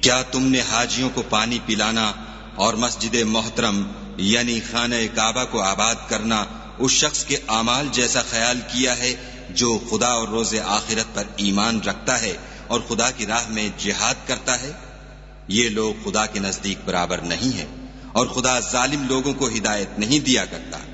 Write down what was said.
क्या तुमने हाजियों को पानी पिलाना और मस्जिद मोहतरम यानी खाने काबा को आबाद करना उस शख्स के आमाल जैसा ख्याल किया है जो खुदा और रोज़े आखिरत पर ईमान रखता है और खुदा की राह में जिहाद करता है? ये लोग खुदा के नजदीक बराबर नहीं है और खुदा जालिम लोगों को हिदायत नहीं दिया करता।